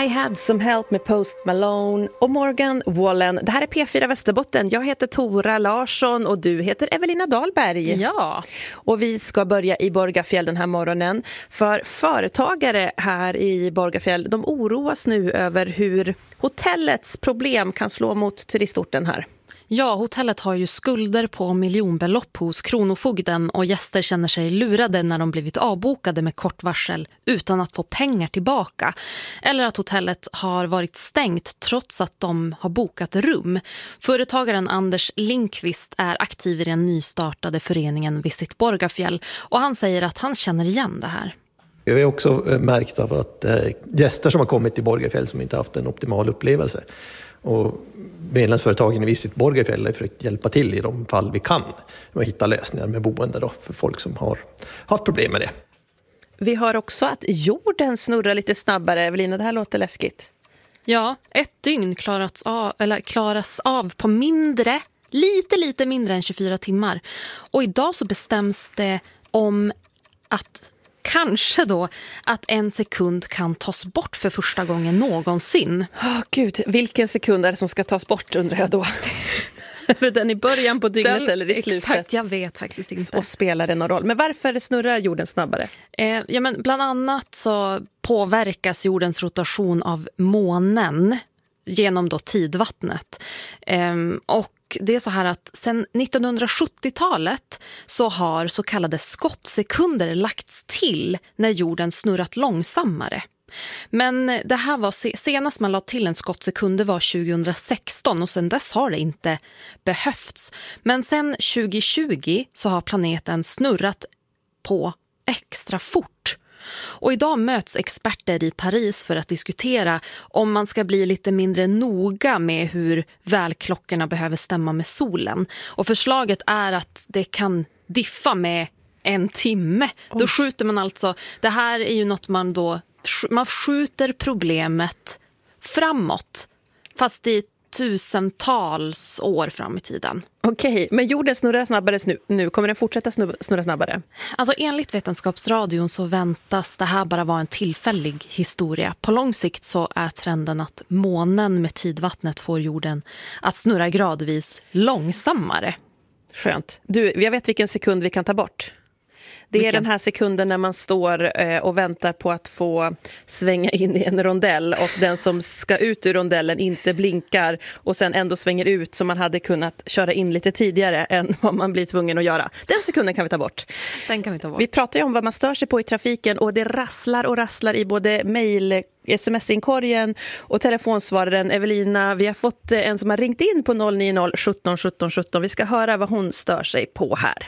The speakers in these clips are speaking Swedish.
I had some help med Post Malone och Morgan Wallen. Det här är P4 Västerbotten. Jag heter Tora Larsson och du heter Evelina Dahlberg. Ja. Och vi ska börja i Borgafjäll den här morgonen. För företagare här i Borgafjäll, de oroas nu över hur hotellets problem kan slå mot turistorten här. Ja, hotellet har ju skulder på miljonbelopp hos Kronofogden och gäster känner sig lurade när de blivit avbokade med kort varsel utan att få pengar tillbaka. Eller att hotellet har varit stängt trots att de har bokat rum. Företagaren Anders Linkvist är aktiv i den nystartade föreningen Visit Borgafjäll och han säger att han känner igen det här. Jag har också märkt av att gäster som har kommit till Borgafjäll som inte haft en optimal upplevelse. Och medlemsföretagen i Visit Borgafjäll har försökt hjälpa till i de fall vi kan och hitta lösningar med boende då för folk som har haft problem med det. Vi hör också att jorden snurrar lite snabbare. Evelina, det här låter läskigt. Ja, ett dygn klaras av på lite mindre än 24 timmar. Och idag så bestäms det om att kanske då att en sekund kan tas bort för första gången någonsin. Gud, vilken sekund är det som ska tas bort undrar jag då? Är den i början på dygnet eller i slutet? Exakt, jag vet faktiskt inte. Och spelar det någon roll? Men varför snurrar jorden snabbare? Ja, men bland annat så påverkas jordens rotation av månen genom då tidvattnet. Och det är så här att sedan 1970-talet så har så kallade skottsekunder lagts till när jorden snurrat långsammare. Men det här var senast man la till en skottsekund var 2016 och sedan dess har det inte behövts. Men sedan 2020 så har planeten snurrat på extra fort. Och idag möts experter i Paris för att diskutera om man ska bli lite mindre noga med hur väl klockorna behöver stämma med solen. Och förslaget är att det kan diffa med 1 timme. Då skjuter man alltså, det här är ju något man skjuter problemet framåt fast i tusentals år fram i tiden. Okej, men jorden snurrar snabbare nu. Kommer den fortsätta snurra snabbare? Alltså enligt Vetenskapsradion så väntas det här bara vara en tillfällig historia. På lång sikt så är trenden att månen med tidvattnet får jorden att snurra gradvis långsammare. Skönt. Du, jag vet vilken sekund vi kan ta bort. Det är den här sekunden när man står och väntar på att få svänga in i en rondell och den som ska ut ur rondellen inte blinkar och sen ändå svänger ut så man hade kunnat köra in lite tidigare än vad man blir tvungen att göra. Den sekunden kan vi ta bort. Den kan vi ta bort. Vi pratar ju om vad man stör sig på i trafiken och det rasslar och rasslar i både mejl, sms-inkorgen och telefonsvararen. Evelina, vi har fått en som har ringt in på 090 17 17 17. Vi ska höra vad hon stör sig på här.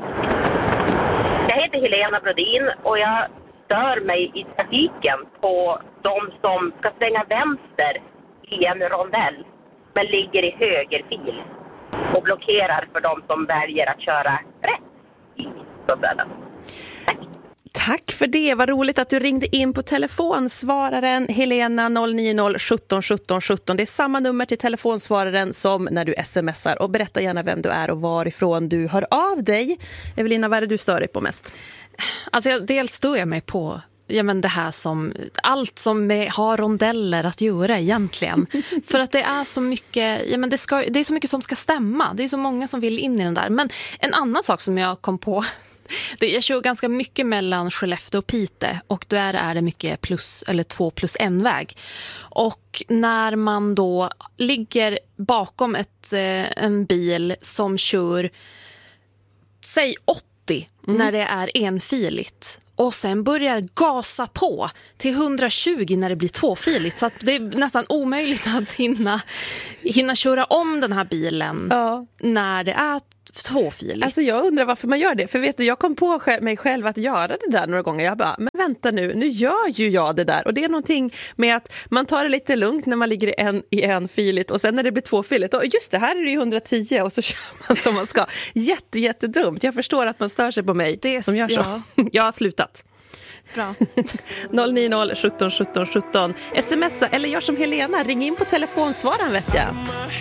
Jag heter Helena Brodin och jag stör mig i trafiken på de som ska svänga vänster i en rondell men ligger i högerfil och blockerar för de som väljer att köra rätt i rondellen. Tack för det, vad roligt att du ringde in på telefonsvararen Helena 090 17 17 17. Det är samma nummer till telefonsvararen som när du smsar och berätta gärna vem du är och varifrån du hör av dig. Evelina, vad är det du stör dig på mest? Alltså dels stör jag mig på det här som allt som har rondeller att göra egentligen. För att det är så mycket, det är så mycket som ska stämma. Det är så många som vill in i den där. Men en annan sak som jag kom på, jag kör ganska mycket mellan Skellefteå och Piteå och där är det mycket 2+1-väg. Och när man då ligger bakom en bil som kör säg 80 när det är enfiligt och sen börjar gasa på till 120 när det blir tvåfiligt så att det är nästan omöjligt att hinna köra om den här bilen när det är tvåfiligt. Alltså jag undrar varför man gör det. För vet du, jag kom på mig själv att göra det där några gånger. Jag bara, men vänta nu gör ju jag det där. Och det är någonting med att man tar det lite lugnt när man ligger i enfiligt och sen när det blir tvåfiligt. Och just det, här är det ju 110 och så kör man som man ska. Jättedumt. Jag förstår att man stör sig på mig som gör så. Ja. Jag har slutat. Bra. 090 17 17 17. Smsa eller gör som Helena, ring in på telefonsvararen vet jag.